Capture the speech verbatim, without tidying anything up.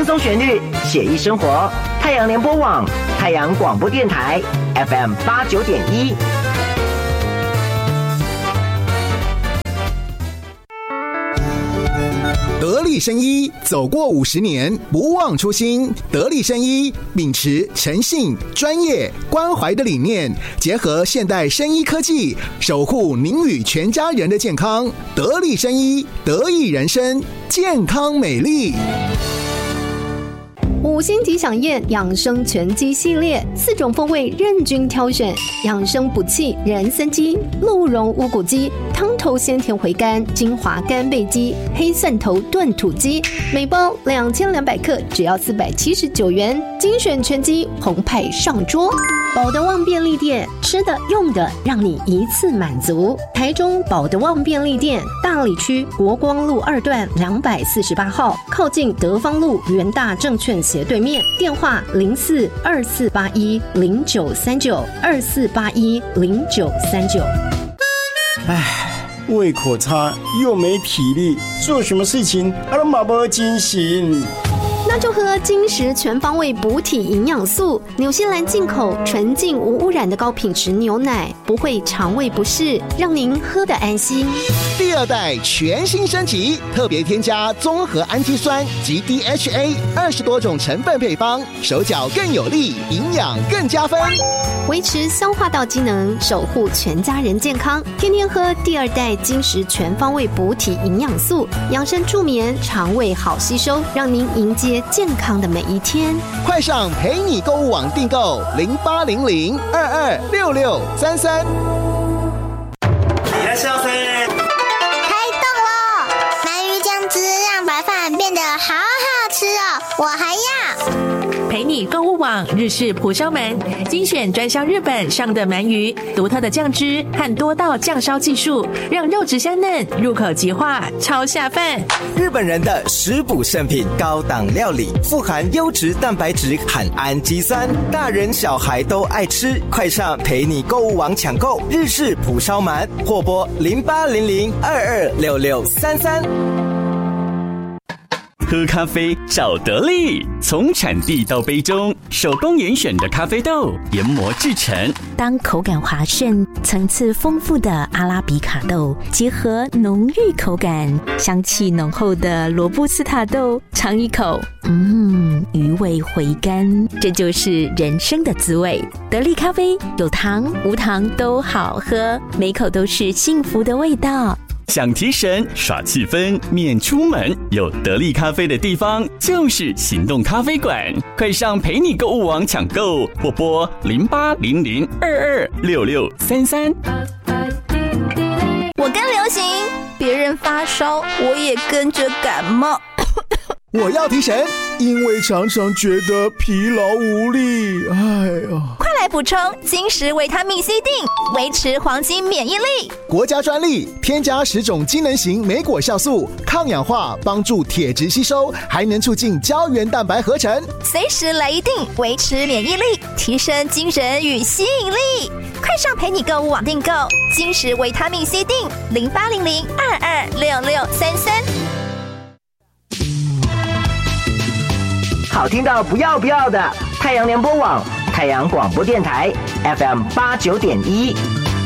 松旋律，写意生活。太阳联播网，太阳广播电台 F M 八九点一。 得力生医走过五十年，不忘初心。得力生医秉持诚信、专业、关怀的理念，结合现代生医科技，守护您与全家人的健康。得力生医，得益人生，健康美丽。 五星级享宴养生全鸡系列，四种风味任君挑选，养生补气人参鸡、鹿茸乌骨鸡、汤头鲜甜回甘精华干贝鸡、黑蒜头炖土鸡，每包两千两百克，只要四百七十九元，精选全鸡澎湃上桌。保德旺便利店，吃的用的让你一次满足。台中保德旺便利店，大里区国光路二段两百四十八号，靠近德芳路元大证券斜对面，电话零四二四八一零九三九二四八一零九三九。 唉，胃口差又没体力，做什么事情都没精神。 那就喝金石全方位补体营养素，纽西兰进口纯净无污染的高品质牛奶，不会肠胃不适，让您喝得安心。 第二代全新升级，特别添加综合氨基酸及 D H A 二十多种成分配方，手脚更有力，营养更加分， 维持消化道机能，守护全家人健康。天天喝第二代金石全方位补体营养素，养生助眠，肠胃好吸收，让您迎接健康的每一天。 快上陪你购物网订购零八零零二二六六三三。 いらっしゃいませ。 开动喽！鳗鱼酱汁让白饭变得好好吃哦，我还要。 陪你购物网日式蒲烧鳗，精选专销日本上的鳗鱼，独特的酱汁和多道酱烧技术，让肉质香嫩，入口即化，超下饭。 日本人的食补圣品，高档料理，富含优质蛋白质和氨基酸，大人小孩都爱吃。快上陪你购物网抢购日式蒲烧鳗，或拨零八零零二二六六三三。 喝咖啡找得力，从产地到杯中，手工严选的咖啡豆研磨制成。 当口感滑顺、层次丰富的阿拉比卡豆结合浓郁口感、香气浓厚的罗布斯塔豆，尝一口，嗯，余味回甘，这就是人生的滋味。得力咖啡有糖无糖都好喝，每口都是幸福的味道。 想提神耍气氛免出门，有得力咖啡的地方就是行动咖啡馆。快上陪你购物网抢购，或拨零八零零二二六六三三。 我跟流行，别人发烧，我也跟着感冒。 我要提神，因为常常觉得疲劳无力。哎呀， 快来补充金石维他命 C 锭，维持黄金免疫力。 国家专利，添加十种机能型莓果酵素，抗氧化，帮助铁质吸收，还能促进胶原蛋白合成。 随时来一锭，维持免疫力，提升精神与吸引力。快上陪你购物网订购金石维他命 C 锭，零八零零二二六六三三。 好听到不要不要的太阳联播网、太阳广播电台 F M 八九点一。